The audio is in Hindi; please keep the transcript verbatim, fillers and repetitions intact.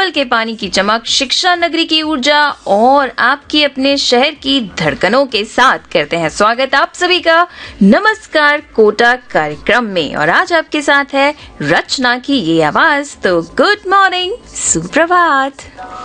पल के पानी की चमक, शिक्षा नगरी की ऊर्जा और आपकी अपने शहर की धड़कनों के साथ करते हैं स्वागत आप सभी का नमस्कार कोटा कार्यक्रम में। और आज आपके साथ है रचना की ये आवाज। तो गुड मॉर्निंग, सुप्रभात।